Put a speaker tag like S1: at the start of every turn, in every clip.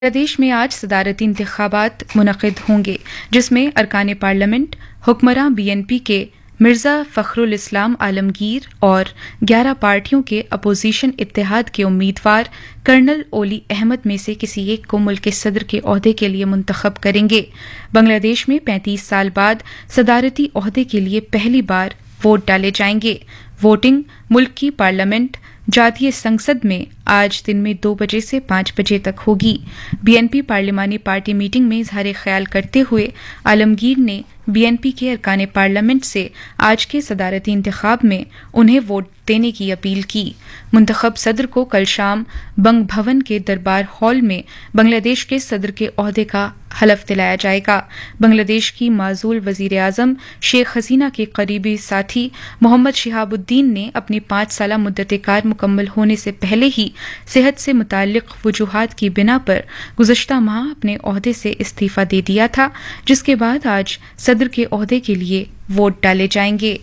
S1: प्रदेश में आज सदारती इंतखाबात मुनक़िद होंगे, जिसमें अरकान पार्लियामेंट, हुक्मरां बीएनपी के मिर्जा फखरुल इस्लाम आलमगीर और 11 पार्टियों के अपोजिशन इत्तेहाद के उम्मीदवार कर्नल ओली अहमद में से किसी एक को मुल्क के सदर के ओहदे के लिए मुंतखब करेंगे। बांग्लादेश में 35 साल बाद सदारती ओहदे के लिए पहली बार वोट डाले जाएंगे। वोटिंग मुल्क की पार्लियामेंट जातीय संसद में आज दिन में 2 बजे से 5 बजे तक होगी। बीएनपी पार्लिमानी पार्टी मीटिंग में इजहार ख्याल करते हुए आलमगीर ने बीएनपी के अरकान पार्लियामेंट से आज के सदारती इंतखाब में उन्हें वोट देने की अपील की। मुंतखब सदर को कल शाम बंग भवन के दरबार हॉल में बांग्लादेश के सदर के ओहदे का हलफ दिलाया जाएगा। बांग्लादेश की माजूल वजीर आजम शेख हसीना के करीबी साथी मोहम्मद शिहाबुद्दीन ने अपनी 5 साला मुद्दत कार मुकम्मल होने से पहले ही सेहत से मुताल्लिक वजूहात की बिना पर गुज़श्ता माह अपने ओहदे से इस्तीफा दे दिया था, जिसके बाद आज सदर के ओहदे के लिए वोट डाले जाएंगे।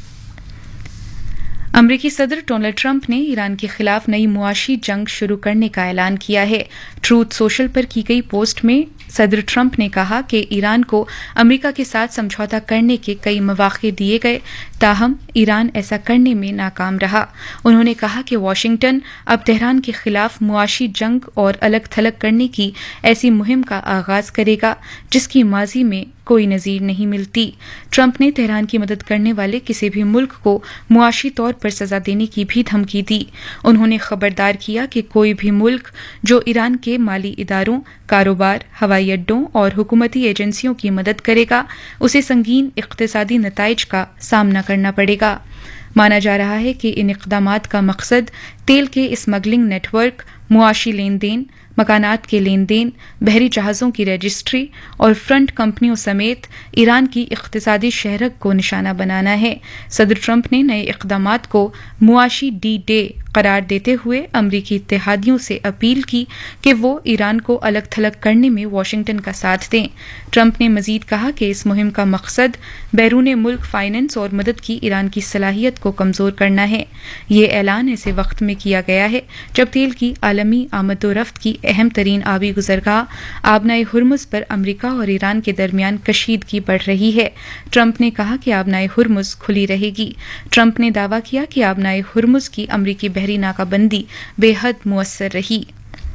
S1: अमरीकी सदर डोनाल्ड ट्रंप ने ईरान के खिलाफ नई मुआशी जंग शुरू करने का ऐलान किया है। ट्रूथ सोशल पर की गई पोस्ट में सदर ट्रंप ने कहा कि ईरान को अमरीका के साथ समझौता करने के कई मौक़े दिए गए, ताहम ईरान ऐसा करने में नाकाम रहा। उन्होंने कहा कि वाशिंगटन अब तेहरान के खिलाफ मुआशी जंग और अलग थलग करने की ऐसी मुहिम का आगाज करेगा जिसकी माजी में कोई नज़ीर नहीं मिलती। ट्रंप ने तेहरान की मदद करने वाले किसी भी मुल्क को मुआशी तौर पर सजा देने की भी धमकी दी। उन्होंने खबरदार किया कि कोई भी मुल्क जो ईरान के माली इदारों, कारोबार, हवाई अड्डों और हुकूमती एजेंसियों की मदद करेगा, उसे संगीन इक़्तिसादी नताइज का सामना करना पड़ेगा। माना जा रहा है कि इन इक़दामात का मकसद तेल के स्मगलिंग नेटवर्क, मुआशी लेन देन, मकानात के लेन देन, बहरी जहाज़ों की रजिस्ट्री और फ्रंट कंपनियों समेत ईरान की इक़्तिसादी शहरत को निशाना बनाना है। सदर ट्रंप ने नए इक़दामात को मुआशी डी डे करार देते हुए अमरीकी इत्तेहादियों से अपील की कि वो ईरान को अलग थलग करने में वाशिंगटन का साथ दें। ट्रंप ने मजीद कहा कि इस मुहिम का मकसद बैरून मुल्क फाइनेंस और मदद की ईरान की सलाहियत को कमज़ोर करना है। ये ऐलान ऐसे वक्त में किया गया है जब तेल की आलमी आमदोरफ्त की अहम तरीन आबी गुज़रगाह आबनाए हुर्मुज़ पर अमरीका और ईरान के दरमियान कशीदगी बढ़ रही है। ट्रंप ने कहा कि आबनाए हुर्मुज़ खुली रहेगी। ट्रंप ने दावा किया कि आबनाए हुर्मुज़ की अमरीकी बहरी नाकाबंदी बेहद मुअस्सर रही।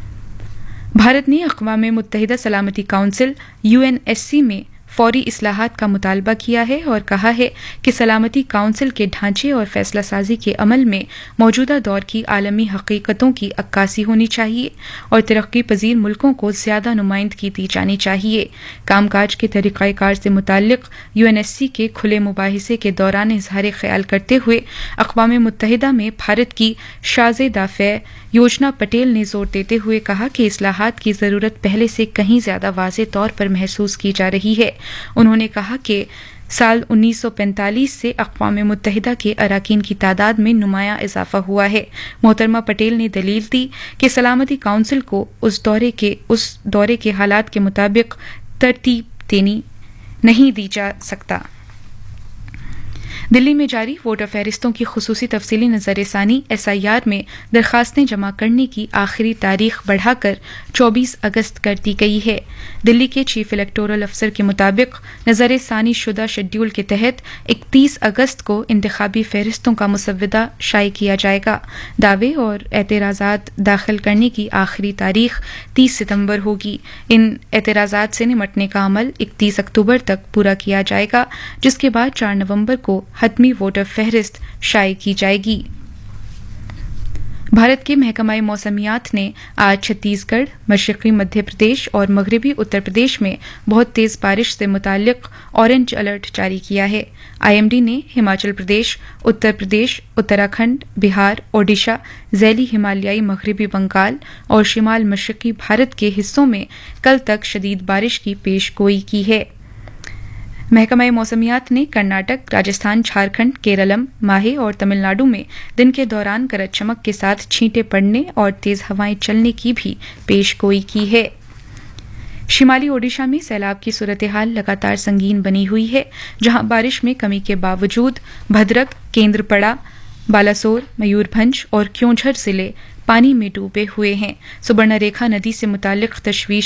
S1: भारत ने अक़वाम मुत्तहिदा सलामती काउंसिल UNSC में फौरी इस्लाहात का मुतालबा किया है और कहा है कि सलामती काउंसिल के ढांचे और फैसला साजी के अमल में मौजूदा दौर की आलमी हकीकतों की अक्कासी होनी चाहिए और तरक्की पजीर मुल्कों को ज्यादा नुमाइंदगी दी जानी चाहिए। कामकाज के तरीक़ाकार से मुताल्लिक UNSC के खुले मुबाहिसे के दौरान इजहार ख्याल करते हुए अक़वाम मुत्तहिदा में भारत की शाज़े दाफ़े योजना पटेल ने जोर देते हुए कहा कि इस्लाहात की ज़रूरत पहले से कहीं ज्यादा वाज़े तौर पर महसूस की जा रही है। उन्होंने कहा कि साल 1945 से अक़वाम मुत्तहिदा के अराकीन की तादाद में नुमायां इजाफा हुआ है। मोहतरमा पटेल ने दलील दी कि सलामती काउंसिल को उस दौरे के हालात के मुताबिक तरतीब नहीं दी जा सकता। दिल्ली में जारी वोटर फहरिस्तों की खुसूसी तफसीली नज़रसानी SIR में दरखास्तें जमा करने की आखिरी तारीख बढ़ाकर 24 अगस्त कर दी गई है। दिल्ली के चीफ इलेक्टोरल अफसर के मुताबिक नज़रसानी शुदा शेड्यूल के तहत 31 अगस्त को इंतखाबी फहरिस्तों का मुसव्वदा शाये किया जाएगा। दावे और एतराज़ात दाखिल करने की आखिरी तारीख 30 सितंबर होगी। इन एतराज़ात से निमटने का अमल 31 अक्टूबर तक पूरा किया जाएगा, जिसके बाद 4 नवंबर को हतमी वोटर फहरिस्त शाये की जाएगी। भारत के महकमा मौसमियात ने आज छत्तीसगढ़, मशरक़ी मध्य प्रदेश और मगरबी उत्तर प्रदेश में बहुत तेज़ बारिश से मुताल्लिक़ ऑरेंज अलर्ट जारी किया है। IMD ने हिमाचल प्रदेश, उत्तर प्रदेश, उत्तराखंड, बिहार, ओडिशा, ज़ैली हिमालयाई मगरबी बंगाल और शिमाल मशरक़ी भारत के हिस्सों में कल तक शदीद बारिश की पेशगोई की है। महकमा मौसमियात ने कर्नाटक, राजस्थान, झारखंड, केरलम, माहे और तमिलनाडु में दिन के दौरान गरज चमक के साथ छींटे पड़ने और तेज हवाएं चलने की भी पेशगोई की है। शिमाली ओडिशा में सैलाब की सूरत हाल लगातार संगीन बनी हुई है, जहां बारिश में कमी के बावजूद भद्रक, केंद्रपड़ा, बालासोर, मयूरभंज और क्योंझर जिले पानी में डूबे हुए हैं। सुबर्णरेखा नदी से मुतालिक तशवीश